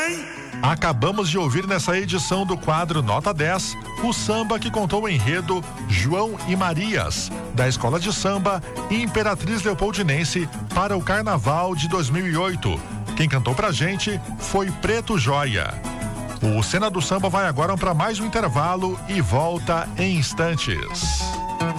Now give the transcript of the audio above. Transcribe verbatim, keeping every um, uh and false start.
hein? Acabamos de ouvir nessa edição do quadro Nota dez, o samba que contou o enredo João e Marias, da Escola de Samba Imperatriz Leopoldinense para o Carnaval de dois mil e oito. Quem cantou pra gente foi Preto Joia. O Cena do Samba vai agora para mais um intervalo e volta em instantes.